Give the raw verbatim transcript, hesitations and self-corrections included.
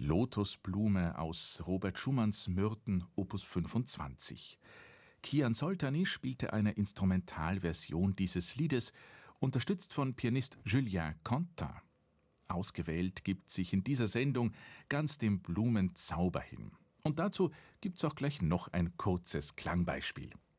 Lotusblume aus Robert Schumanns Myrten Opus fünfundzwanzig. Kian Soltani spielte eine Instrumentalversion dieses Liedes, unterstützt von Pianist Julien Contin. Ausgewählt gibt sich in dieser Sendung ganz dem Blumenzauber hin. Und dazu gibt's auch gleich noch ein kurzes Klangbeispiel.